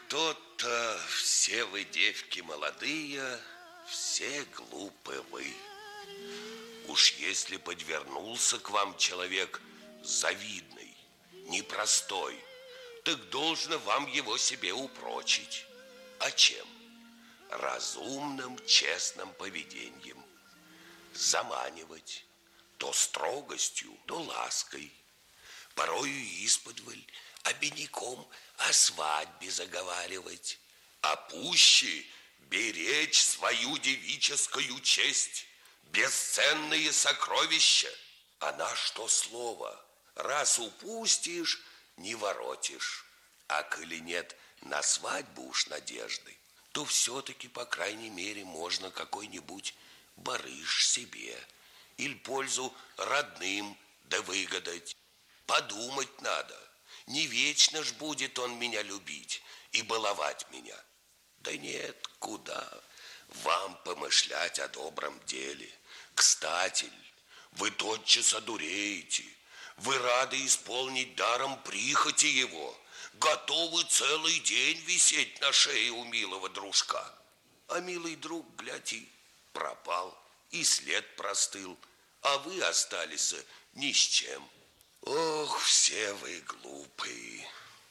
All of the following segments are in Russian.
То-то все вы, девки молодые, все глупы вы. Уж если подвернулся к вам человек завидный, непростой, так должно вам его себе упрочить. А чем? Разумным, честным поведением. Заманивать то строгостью, то лаской. Порою исподволь обиняком о свадьбе заговаривать, а пуще беречь свою девическую честь, бесценные сокровища. А на что слово? Раз упустишь, не воротишь. А коли нет на свадьбу уж надежды, то все-таки, по крайней мере, можно какой-нибудь барыш себе или пользу родным да выгадать. Подумать надо. Не вечно ж будет он меня любить и баловать меня. Да нет, куда вам помышлять о добром деле. Кстати, вы тотчас одуреете. Вы рады исполнить даром прихоти его, готовы целый день висеть на шее у милого дружка. А милый друг, гляди, пропал, и след простыл, а вы остались ни с чем. Ох, все вы глупые.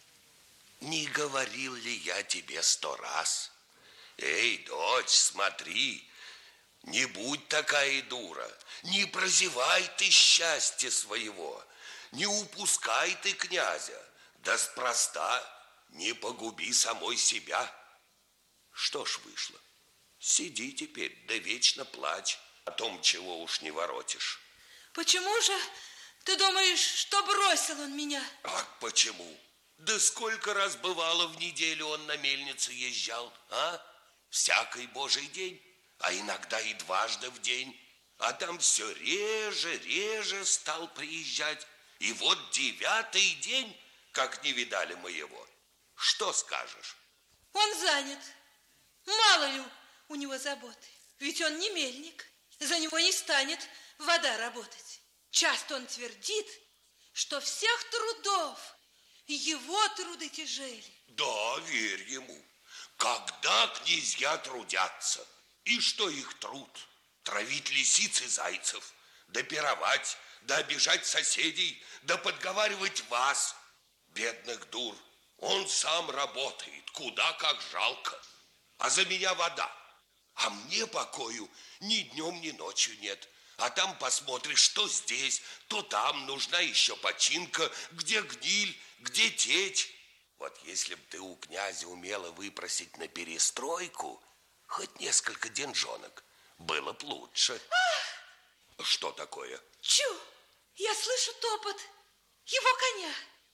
Не говорил ли я тебе 100 раз? Эй, дочь, смотри, не будь такая дура, не прозевай ты счастья своего, не упускай ты князя, да спроста не погуби самой себя. Что ж вышло? Сиди теперь, да вечно плачь о том, чего уж не воротишь. Почему же ты думаешь, что бросил он меня? Ах, почему? Да сколько раз бывало в неделю он на мельницу езжал, а? Всякий божий день, а иногда и дважды в день. А там все реже стал приезжать. И вот 9-й день, как не видали мы его. Что скажешь? Он занят. Мало ли у него заботы. Ведь он не мельник. За него не станет вода работать. Часто он твердит, что всех трудов его труды тяжели. Да, верь ему. Когда князья трудятся, и что их труд? Травить лисиц и зайцев, да пировать, да обижать соседей, да подговаривать вас, бедных дур. Он сам работает, куда как жалко. А за меня вода. А мне покою ни днем, ни ночью нет. А там посмотришь, что здесь, то там нужна еще починка, где гниль, где течь. Вот если б ты у князя умела выпросить на перестройку хоть несколько деньжонок, было б лучше. Что такое? Чу, я слышу топот его коня.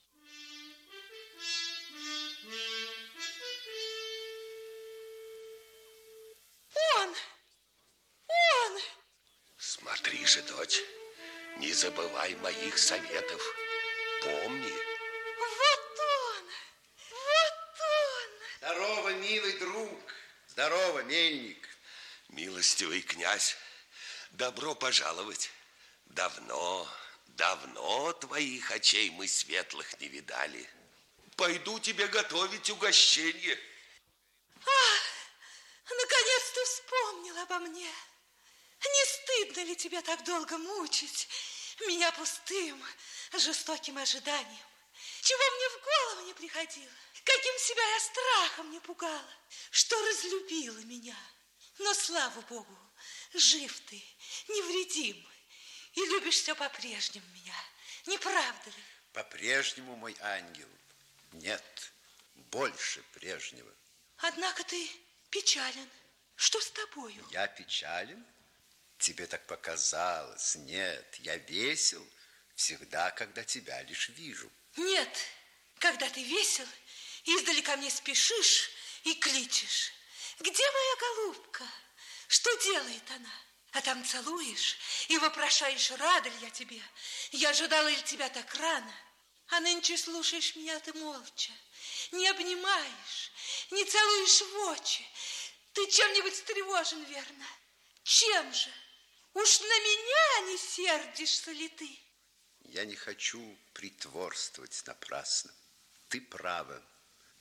Он! Смотри же, дочь, не забывай моих советов. Помни. Вот он! Здорово, милый друг. Здорово, мельник. Милостивый князь, добро пожаловать. Давно твоих очей мы светлых не видали. Пойду тебе готовить угощение. Наконец-то вспомнил обо мне. Не стыдно ли тебе так долго мучить меня пустым, жестоким ожиданием? Чего мне в голову не приходило? Каким себя я страхом не пугала, что разлюбила меня. Но, слава Богу, жив ты, невредим, и любишь все по-прежнему меня. Не правда ли? По-прежнему, мой ангел. Нет, больше прежнего. Однако ты печален. Что с тобою? Я печален? Тебе так показалось. Нет, я весел всегда, когда тебя лишь вижу. Нет, когда ты весел, издали ко мне спешишь и кличешь. Где моя голубка? Что делает она? А там целуешь и вопрошаешь, рада ли я тебе? Я ожидала ли тебя так рано? А нынче слушаешь меня ты молча, не обнимаешь, не целуешь в очи. Ты чем-нибудь встревожен, верно? Чем же? Уж на меня не сердишься ли ты? Я не хочу притворствовать напрасно. Ты права.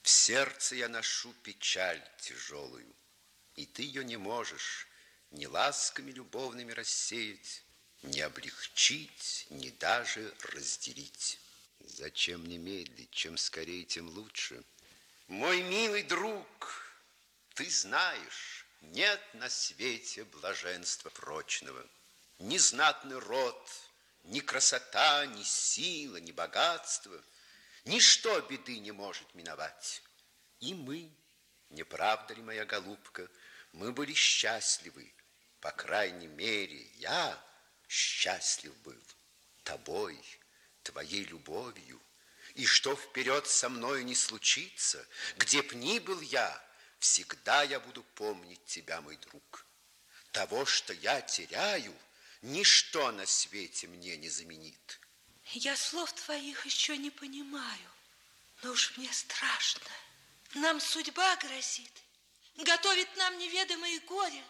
В сердце я ношу печаль тяжелую, и ты ее не можешь ни ласками любовными рассеять, ни облегчить, ни даже разделить. Зачем мне медлить? Чем скорее, тем лучше. Мой милый друг, ты знаешь, нет на свете блаженства прочного. Ни знатный род, ни красота, ни сила, ни богатство, ничто беды не может миновать. И мы, не правда ли, моя голубка, мы были счастливы. По крайней мере, я счастлив был тобой, твоей любовью. И что вперед со мною не случится, где б ни был я, всегда я буду помнить тебя, мой друг. Того, что я теряю, ничто на свете мне не заменит. Я слов твоих еще не понимаю, но уж мне страшно. Нам судьба грозит, готовит нам неведомые горе.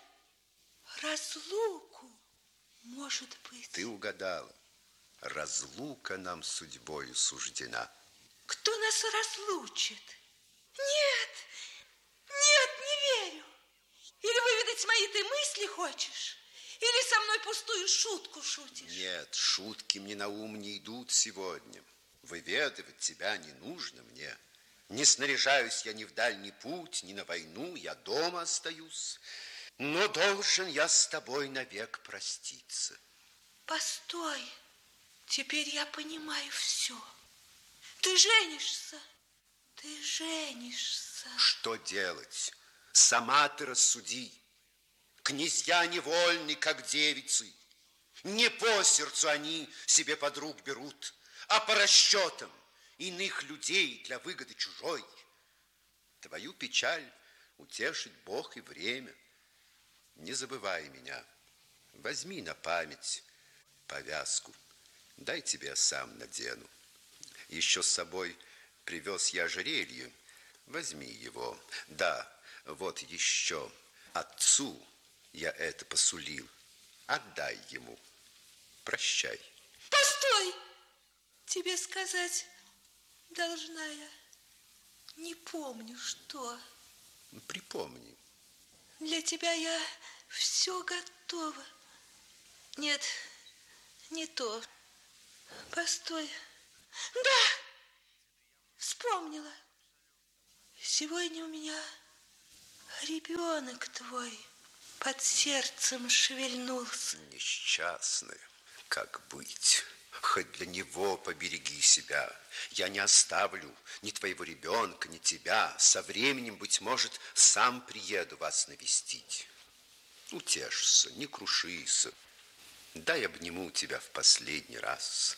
Разлуку, может быть. Ты угадала. Разлука нам судьбою суждена. Кто нас разлучит? Нет, нет, не верю. Или выведать мои ты мысли хочешь? Или со мной пустую шутку шутишь? Нет, шутки мне на ум не идут сегодня. Выведывать тебя не нужно мне. Не снаряжаюсь я ни в дальний путь, ни на войну, я дома остаюсь. Но должен я с тобой навек проститься. Постой, теперь я понимаю все. Ты женишься, ты женишься. Что делать? Сама ты рассуди. Князья невольны, как девицы. Не по сердцу они себе подруг берут, а по расчетам иных людей для выгоды чужой. Твою печаль утешит Бог и время. Не забывай меня. Возьми на память повязку. Дай тебе я сам надену. Еще с собой привез я ожерелье. Возьми его. Да, вот еще. Отцу я это посулил. Отдай ему. Прощай. Постой! Тебе сказать должна я. Не помню, что. Припомни. Для тебя я все готова. Нет, не то. Постой. Да, вспомнила. Сегодня у меня ребенок твой под сердцем шевельнулся. Несчастная, как быть? Хоть для него побереги себя. Я не оставлю ни твоего ребенка, ни тебя. Со временем, быть может, сам приеду вас навестить. Утешься, не крушись. Дай обниму тебя в последний раз.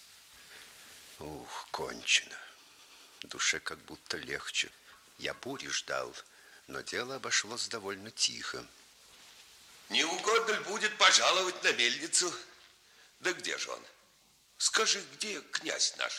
Ух, кончено. Душе как будто легче. Я бури ждал, но дело обошлось довольно тихо. Не угодно ли будет пожаловать на мельницу? Да где же он? Скажи, где князь наш?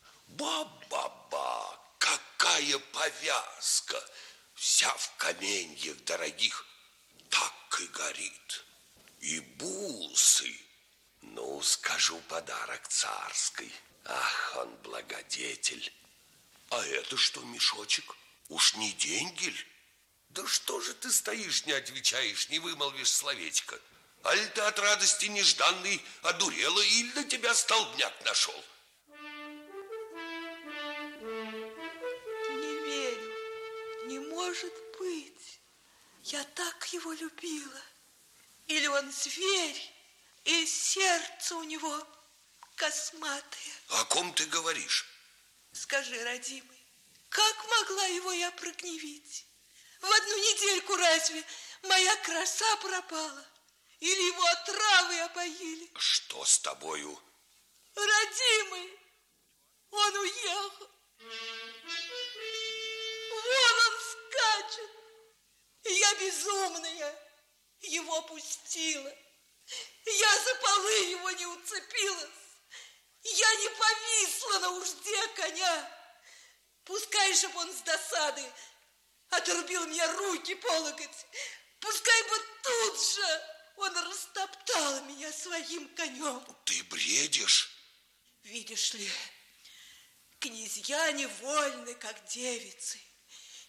Ба-ба-ба, какая повязка! Вся в каменьях дорогих, так и горит. И бусы. Ну, скажу, подарок царский. Ах, он благодетель. А это что, мешочек? Уж не деньги ль? Да что же ты стоишь, не отвечаешь, не вымолвишь словечко? Аль ты от радости нежданной одурела, или на тебя столбняк нашел? Не верю, не может быть. Я так его любила. Или он зверь, и сердце у него косматое. О ком ты говоришь? Скажи, родимый, как могла его я прогневить? В одну недельку разве моя краса пропала? Или его отравы опоили? Что с тобою? Родимый, он уехал. Вон он скачет. И я безумная его пустила. Я за полы его не уцепилась. Я не повисла на ужде коня. Пускай же он с досады отрубил мне руки по локоть. Пускай бы тут же он растоптал меня своим конем. Ты бредишь? Видишь ли, князья невольны, как девицы.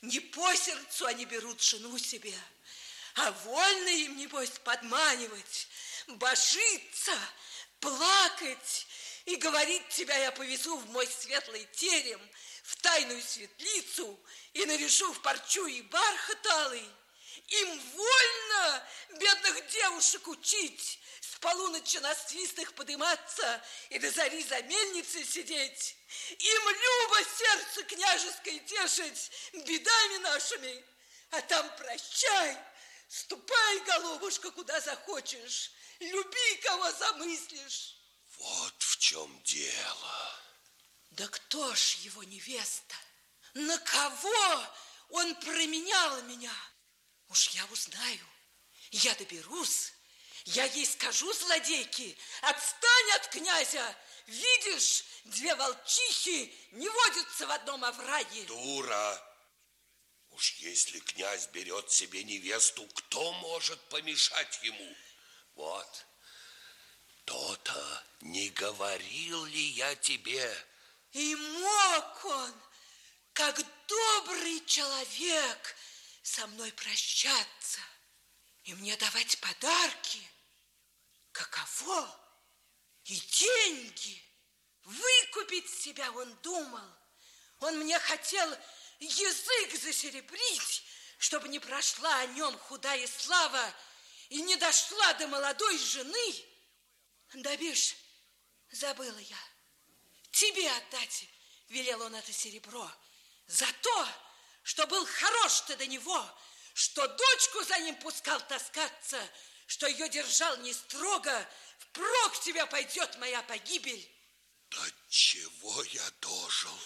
Не по сердцу они берут жену себе, а вольно им, небось, подманивать, божиться, плакать и говорить: тебя я повезу в мой светлый терем, в тайную светлицу и наряжу в парчу и бархат алый. Им вольно бедных девушек учить, с полуночи на свистах подыматься и до зари за мельницей сидеть. Им любо сердце княжеское тешить бедами нашими. А там прощай, ступай, голубушка, куда захочешь, люби, кого замыслишь. Вот в чем дело. Да кто ж его невеста? На кого он променял меня? Уж я узнаю, я доберусь, я ей скажу, злодейке: отстань от князя, видишь, две волчихи не водятся в одном овраге. Дура! Уж если князь берет себе невесту, кто может помешать ему? Вот, то-то не говорил ли я тебе? И мог он, как добрый человек, со мной прощаться и мне давать подарки. Каково? И деньги. Выкупить себя он думал. Он мне хотел язык засеребрить, чтобы не прошла о нем худая слава и не дошла до молодой жены. Да бишь, забыла я. Тебе отдать велел он это серебро за то, что был хорош ты до него, что дочку за ним пускал таскаться, что ее держал не строго. Впрок тебя пойдет моя погибель. Да чего я дожил?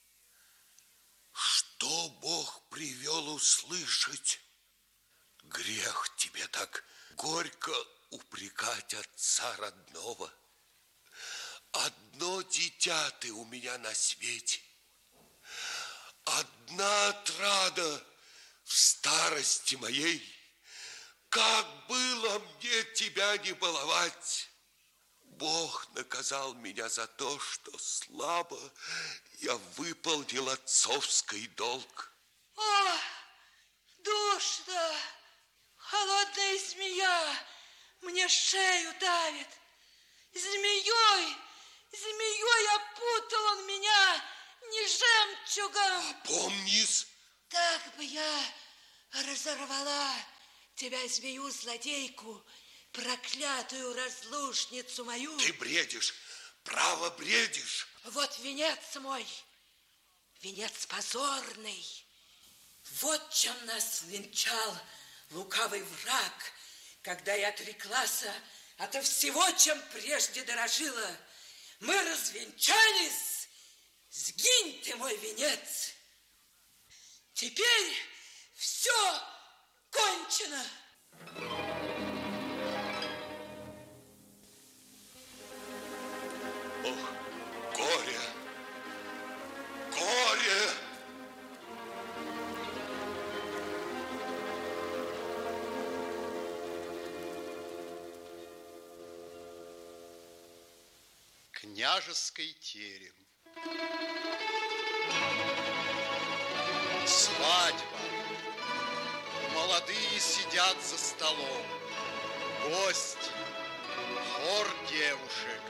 Что Бог привел услышать? Грех тебе так горько упрекать отца родного. Одно дитя ты у меня на свете. Одна отрада в старости моей. Как было мне тебя не баловать? Бог наказал меня за то, что слабо я выполнил отцовский долг. О, душно! Холодная змея мне шею давит. Змеей опутал он меня, не жемчугом. Помнись. Так бы я разорвала тебя, змею-злодейку, проклятую разлучницу мою. Ты бредишь, право бредишь. Вот венец мой, венец позорный. Вот чем нас венчал лукавый враг, когда я отреклась ото всего, чем прежде дорожила. Мы развенчались, сгинь ты, мой венец. Теперь все кончено. Ох, горе, горе! Княжеский терем. Свадьба. Молодые сидят за столом. Гость. Хор девушек.